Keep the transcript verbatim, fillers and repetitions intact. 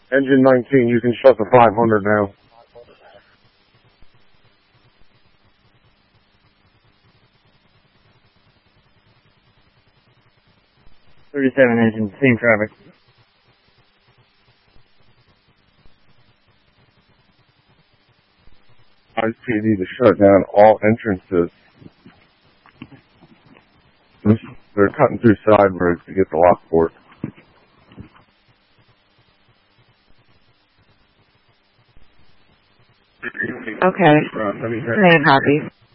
Engine nineteen, you can shut the five hundred now. thirty-seven engine, same traffic. I P D to shut down all entrances. They're cutting through side roads to get the Lockport. Okay. Same copy.